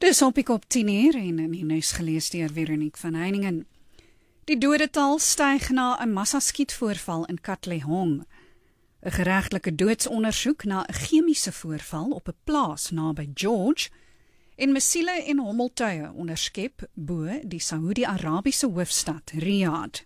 Dis op ek op 10:00 en in die nuus gelees deur Veronique van Heiningen. Die dodetal styg na 'n massaskietvoorval in Katlehong. 'n Geregtelike doodsondersoek na 'n chemiese voorval op 'n plaas naby George en missiele en hommeltuie onderskep bo die Saudi-Arabiese hoofstad Riyadh.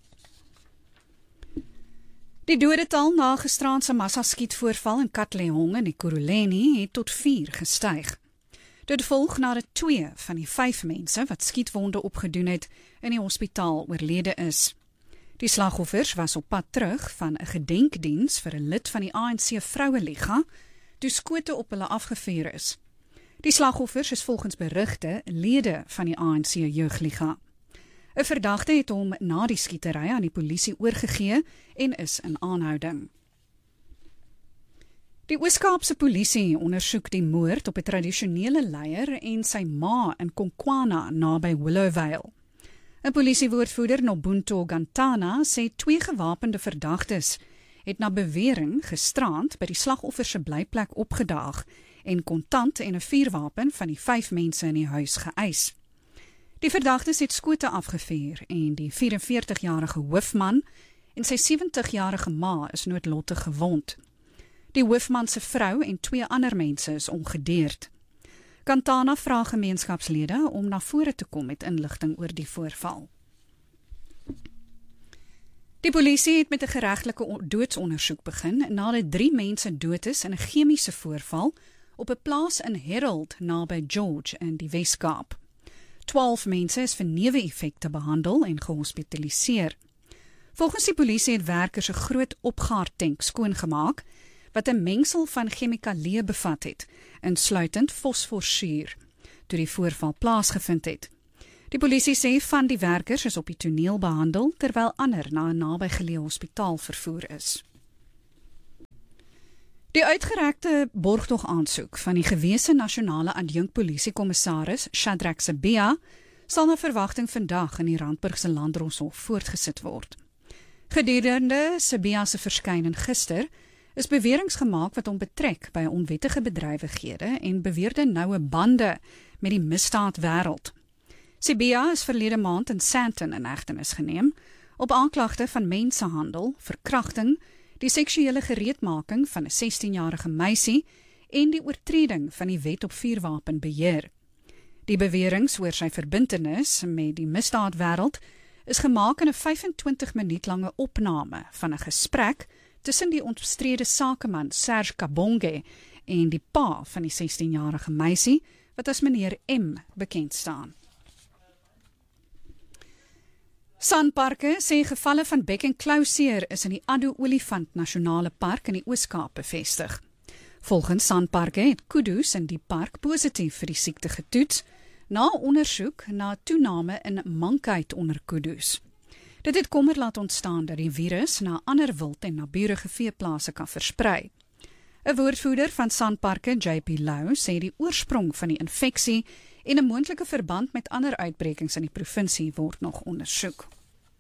Die dodetal na gisteraand se massaskietvoorval in Katlehong in die Ekurhuleni het tot 4 gestyg. Dit volg nadat 2 van die 5 mense wat skietwonde opgedoen het in die hospitaal oorlede is. Die slagoffers was op pad terug van 'n gedenkdiens vir 'n lid van die ANC Vroueliga toe skote op hulle afgevuur is. Die slagoffers is volgens berigte lede van die ANC Jeugliga. 'n Verdagte het hom na die skietery aan die polisie oorgegee en is in aanhouding. Die Oos-Kaapse polisie ondersoek die moord op 'n tradisionele leier en sy ma in Konkwana naby Willowvale. 'n Polisiewoordvoerder Nobunto Gantana sê 2 gewapende verdagtes het na bewering gisterand by die slagoffer se blyplek opgedaag en kontant en 'n vuurwapen van die 5 mense in die huis geëis. Die verdagtes het skote afgevuur en die 44-jarige hoofman en sy 70-jarige ma is noodlottig gewond. Die hoofman se vrou en 2 ander mense is ongedeerd. Kantana vra gemeenskapslede om na vore te kom met inligting oor die voorval. Die polisie het met 'n geregtelike doodsondersoek begin nadat 3 mense dood is in 'n chemiese voorval op 'n plaas in Herald naby George in die Wes-Kaap. 12 mense is vir neeweffekte behandel en gehospitaliseer. Volgens die polisie het werkers 'n groot opgaartank skoongemaak wat 'n mengsel van chemikalieë bevat het, insluitend fosforsuur, toe die voorval plaasgevind het. Die polisie sê van die werkers is op die toneel behandel, terwyl ander na 'n nabygeleë hospitaal vervoer is. Die uitgerekte borgtogaansoek van die gewese nasionale adjunkpolisiekommissaris Shadrack Sibiya sal na verwagting vandag in die Randburgse Landdroshof voortgesit word. Gedurende Sibiya se verskyning gister is beweringe gemaak wat hom betrek by onwettige bedrywighede en beweerde noue bande met die misdaadwêreld. Sibiya is verlede maand in Sandton in hegtenis geneem op aanklagte van mensenhandel, verkrachting, die seksuele gereedmaking van 'n 16-jarige meisie en die oortreding van die wet op vuurwapenbeheer. Die beweringe oor sy verbintenis met die misdaadwêreld is gemaak in 'n 25 minuut lange opname van 'n gesprek tussen die omstrede sakeman Serge Kabonge en die pa van die 16-jarige meisie wat as meneer M bekend staan. Sanparke sê gevalle van bek- en klauseer is in die Addo Olifant Nasionale Park in die Oos-Kaap bevestig. Volgens Sanparke het kudus in die park positief vir die siekte getoets na ondersoek na toename in mankheid onder kudus. Dit het kommer laat ontstaan dat die virus na ander wild en naburige veeplase kan versprei. 'n Woordvoerder van Sanparke, JP Lau, sê die oorsprong van die infeksie en 'n moontlike verband met ander uitbrekings in die provinsie word nog ondersoek.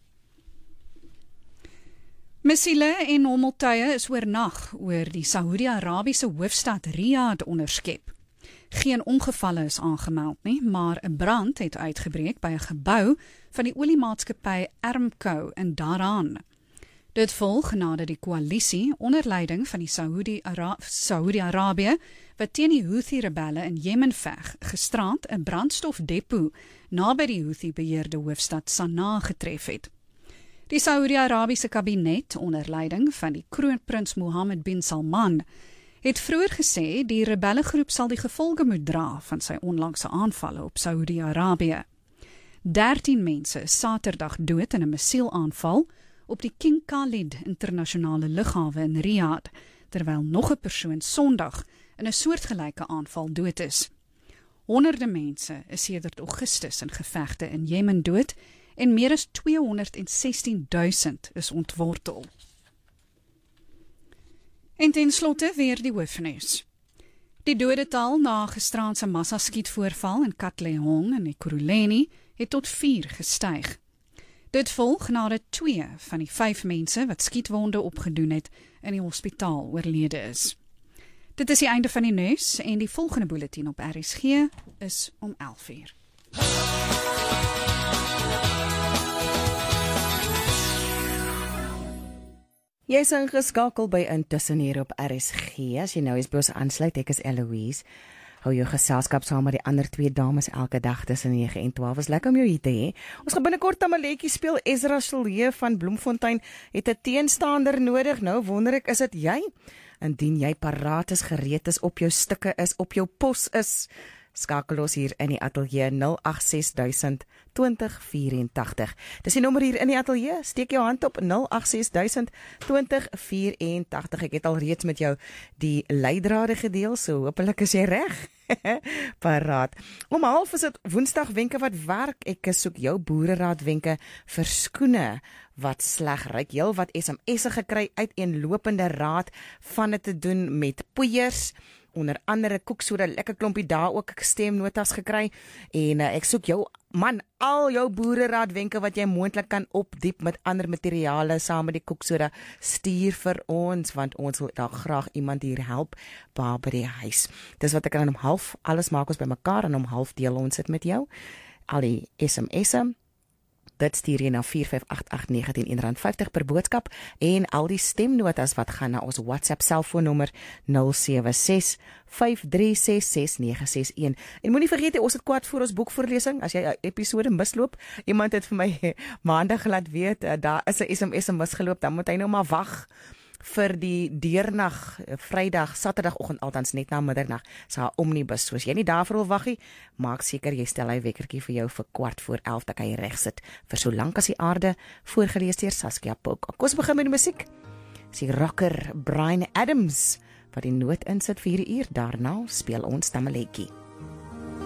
Missiele en hommeltuie is oornag oor die Saudi-Arabiese hoofstad Riyadh onderskep. Geen ongevalle is aangemeld nie, maar 'n brand het uitgebreek by 'n gebou van die oliemaatskappy Aramco in Dhahran. Dit volg nadat die koalisie onder leiding van die Saudi-Arabië wat teen die Houthi-rebelle in Jemen veg, gisterand 'n brandstofdepot naby die Houthi-beheerde hoofstad Sanaa getref het. Die Saudi-Arabiese kabinet onder leiding van die kroonprins Mohammed bin Salman het vroeër gesê die rebellegroep sal die gevolge moet dra van sy onlangse aanvalle op Saudi-Arabië. 13 mense is Saterdag dood in 'n missielaanval op die King Khalid internasionale lughawe in Riyadh, terwyl nog 'n persoon Sondag in 'n soortgelyke aanval dood is. Honderde mense is sedert Augustus in gevegte in Jemen dood en meer as 216.000 is ontwortel. En ten slotte weer die hoofnuus. Die dodetal na gisteraand se massaskietvoorval in Katlehong in die Ekurhuleni het tot 4 gestyg. Dit volg nadat 2 van die 5 mense wat skietwonde opgedoen het in die hospitaal oorlede is. Dit is die einde van die nuus en die volgende bulletin op RSG is om 11:00. Jy is ingeskakel by Intussen hier op RSG. As jy nou eens by ons aansluit, ek is Eloise. Hou jou geselskap saam met die ander twee dames elke dag tussen 9 en 12. Is lekker om jou hier te hê. Ons gaan binnekort tamaletjie speel. Ezra Silje van Bloemfontein het 'n teenstander nodig. Nou wonder ek, is dit jy? Indien jy paraat is, gereed is, op jou stukke is, op jou pos is, skakel ons hier in die ateljee 086 2084. Dis die nommer hier in die ateljee. Steek jou hand op 086 2084. Ek het al reeds met jou die leidrade gedeel, so hopelik is jy reg. Paraat. Om 12:30 is dit Woensdag wenke wat werk. Ek soek jou boereraad wenke vir skoene wat sleg ryk. Heel wat SMS'e gekry uit eenlopende raad van dit te doen met poeiers. Onder andere koeksoda, lekker klompie daar ook stemnotas gekry. En ek soek jou man, al jou boereraadwenke wat jy moontlik kan opdiep met ander materiale saam met die koeksoda, stuur vir ons, want ons wil daar graag iemand hier help by die huis. Dis wat ek aan 12:30, alles maak ons bymekaar en om 12:30 deel ons dit met jou. Al die SMS'e. Dit stuur jy na 4588919 R50 per boodskap en al die stemnotas wat gaan na ons WhatsApp selfoonnommer 076 5366961. En moenie vergeet, ons het kwart voor ons boekvoorlesing, as jy 'n episode misloop. Iemand het vir my maandag laat weet, daar is 'n SMS misgeloop, dan moet hy nou maar wag vir die deernag, Vrydag, Saterdagoggend, altans net na middernag, sy omnibus. So as jy nie daarvoor wil wag nie, maak seker jy stel hy wekkertjie vir jou vir 11:15, dat hy reg sit, vir so lank as die aarde, voorgelees deur Saskia Pook. Kom ons begin met die musiek. Dis die rocker Bryan Adams, wat die noot insit vir hierdie uur, daarna speel ons tamaletjie.